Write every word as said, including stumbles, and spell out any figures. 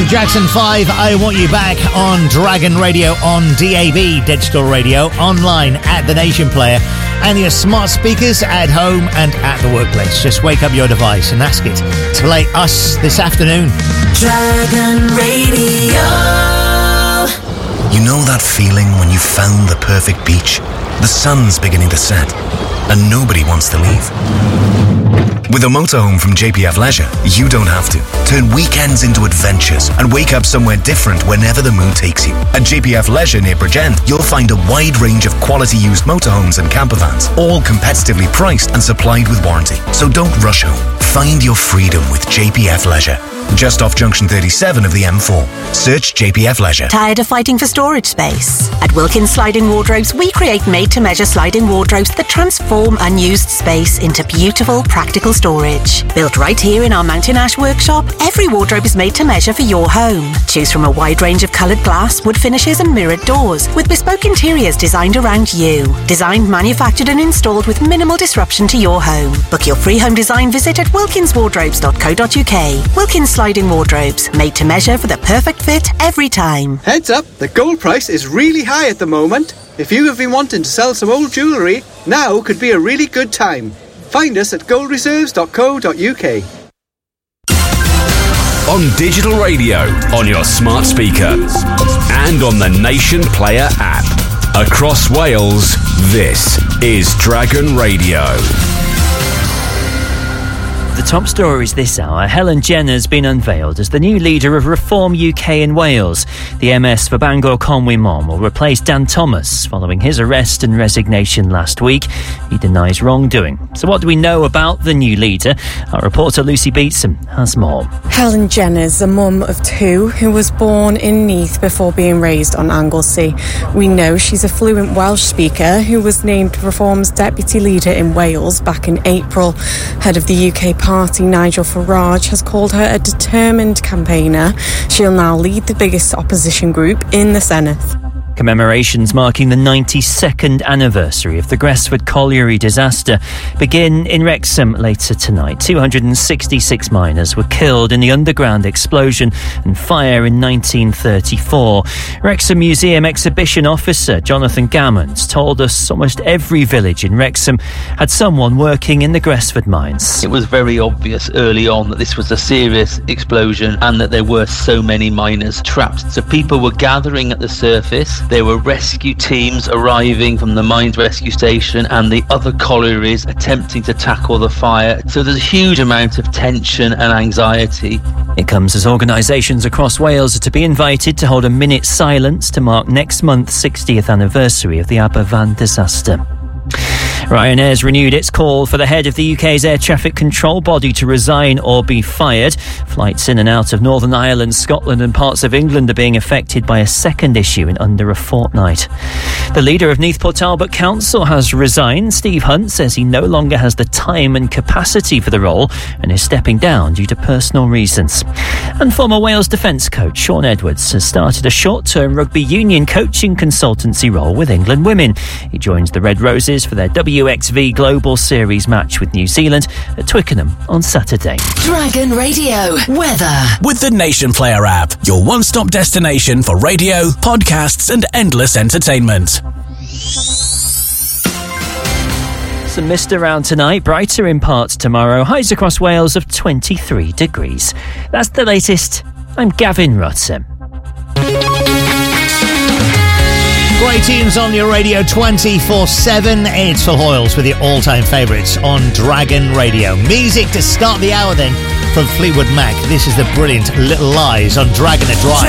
The Jackson five, I Want You Back on Dragon Radio, on D A B, Digital Radio, online at The Nation Player, and your smart speakers at home and at the workplace. Just wake up your device and ask it to play us this afternoon. Dragon Radio. You know that feeling when you found the perfect beach? The sun's beginning to set, and nobody wants to leave. With a motorhome from J P F Leisure, you don't have to. Turn weekends into adventures and wake up somewhere different whenever the mood takes you. At J P F Leisure near Bridgend, you'll find a wide range of quality used motorhomes and campervans, all competitively priced and supplied with warranty. So don't rush home. Find your freedom with J P F Leisure. Just off junction thirty-seven of the M four. Search J P F Leisure. Tired of fighting for storage space? At Wilkins Sliding Wardrobes, we create made-to-measure sliding wardrobes that transform unused space into beautiful, practical storage. Built right here in our Mountain Ash workshop, every wardrobe is made to measure for your home. Choose from a wide range of coloured glass, wood finishes and mirrored doors, with bespoke interiors designed around you. Designed, manufactured and installed with minimal disruption to your home. Book your free home design visit at wilkins wardrobes dot co dot uk. Wilkins Sliding Wardrobes, made to measure for the perfect fit every time. Heads up, the gold price is really high at the moment. If you have been wanting to sell some old jewellery, now could be a really good time. Find us at gold reserves dot co dot uk. On digital radio, on your smart speaker, and on the Nation Player app. Across Wales, this is Dragon Radio. The top stories this hour. Helen Jenner's been unveiled as the new leader of Reform U K in Wales. The M S for Bangor Conwy Mom will replace Dan Thomas following his arrest and resignation last week. He denies wrongdoing. So what do we know about the new leader? Our reporter Lucy Beatson has more. Helen Jenner's a mum of two who was born in Neath before being raised on Anglesey. We know she's a fluent Welsh speaker who was named Reform's deputy leader in Wales back in April. Head of the U K Party, Nigel Farage, has called her a determined campaigner. She'll now lead the biggest opposition group in the Senedd. Commemorations marking the ninety-second anniversary of the Gresford Colliery disaster begin in Wrexham later tonight. two hundred sixty-six miners were killed in the underground explosion and fire in nineteen thirty-four. Wrexham Museum exhibition officer Jonathan Gammons told us almost every village in Wrexham had someone working in the Gresford mines. It was very obvious early on that this was a serious explosion and that there were so many miners trapped. So people were gathering at the surface. There were rescue teams arriving from the mines rescue station and the other collieries attempting to tackle the fire. So there's a huge amount of tension and anxiety. It comes as organisations across Wales are to be invited to hold a minute's silence to mark next month's sixtieth anniversary of the Aberfan disaster. Ryanair's renewed its call for the head of the U K's air traffic control body to resign or be fired. Flights in and out of Northern Ireland, Scotland and parts of England are being affected by a second issue in under a fortnight. The leader of Neath Port Talbot Council has resigned. Steve Hunt says he no longer has the time and capacity for the role and is stepping down due to personal reasons. And former Wales defence coach Sean Edwards has started a short-term rugby union coaching consultancy role with England Women. He joins the Red Roses for their W X V Global Series match with New Zealand at Twickenham on Saturday. Dragon Radio weather. With the Nation Player app, your one-stop destination for radio, podcasts and endless entertainment. Some mist around tonight, brighter in parts tomorrow, highs across Wales of twenty-three degrees. That's the latest. I'm Gavin Rutter. Great tunes on your radio twenty-four seven. It's Phil Hoyles with your all-time favourites on Dragon Radio. Music to start the hour then from Fleetwood Mac. This is the brilliant Little Lies on Dragon a Drive.